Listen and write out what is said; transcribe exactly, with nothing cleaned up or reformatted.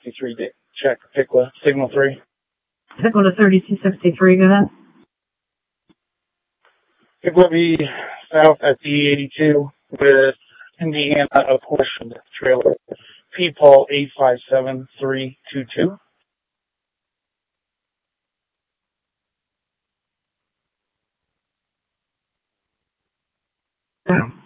sixty-three, check, Pickla, signal three. Pickla to thirty-two sixty-three, go ahead. Pickla be south at D eighty-two with Indiana, a portion of the trailer. P Paul eight five seven three two two. Oh.